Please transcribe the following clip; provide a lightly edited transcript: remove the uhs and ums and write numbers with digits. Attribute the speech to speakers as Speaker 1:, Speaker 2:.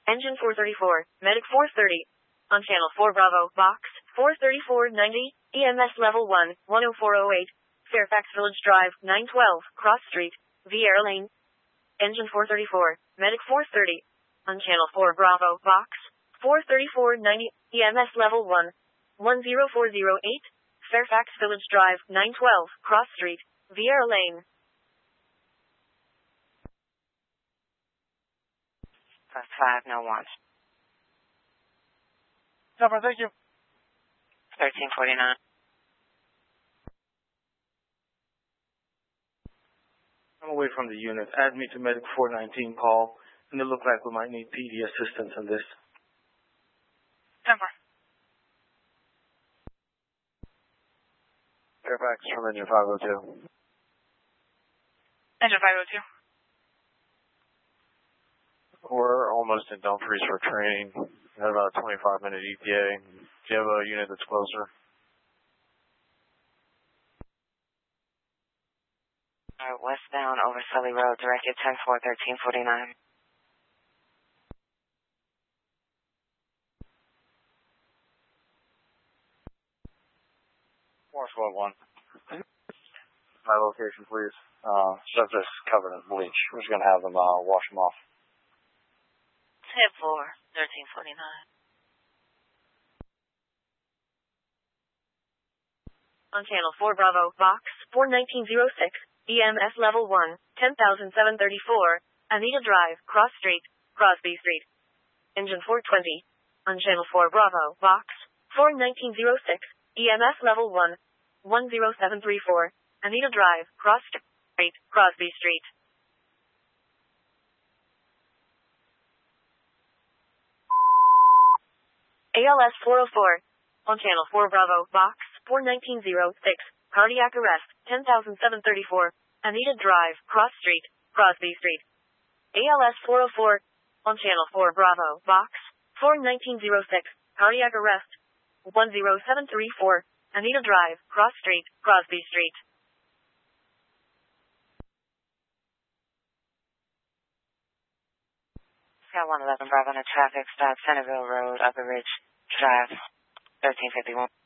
Speaker 1: Engine 434, Medic 430. On Channel 4 Bravo, Box 43490, EMS Level 1, 10408, Fairfax Village Drive, 912, Cross Street, Vieira Lane. Engine 434, Medic 430. On Channel 4 Bravo, Box 43490, EMS Level 1, 10408, Fairfax Village Drive, 912, Cross Street, Vieira Lane.
Speaker 2: Plus 5, no want.
Speaker 3: Number, thank you.
Speaker 2: 1349.
Speaker 4: I'm away from the unit. Add me to Medic 419 call, and it looks like we might need PD assistance on this.
Speaker 3: Number.
Speaker 4: Fairfax from Engine 502.
Speaker 3: Engine 502.
Speaker 4: We're almost in Dumfries for training. We had about a 25-minute ETA. Do you have a unit that's closer?
Speaker 2: Westbound over Sully Road, directed 10-4, 1349.
Speaker 4: Squad 1. My location, please. Subject's covered in bleach. We're just going to have them wash them off.
Speaker 2: 10-4, 1349.
Speaker 1: On Channel 4 Bravo, Box 41906, EMS Level 1, 10,734, Anita Drive, Cross Street, Crosby Street. Engine 420. On Channel 4 Bravo, Box 41906, EMS Level 1, 10734, Anita Drive, Cross Street, Crosby Street. ALS 404. On Channel 4 Bravo, Box 41906, cardiac arrest, 10,734, Anita Drive, Cross Street, Crosby Street. ALS 404. On Channel 4 Bravo, Box 41906, cardiac arrest, 10734, Anita Drive, Cross Street, Crosby Street.
Speaker 2: Scout 111 Bravo on a traffic stop, Centerville Road, Upper Ridge Drive, 1351.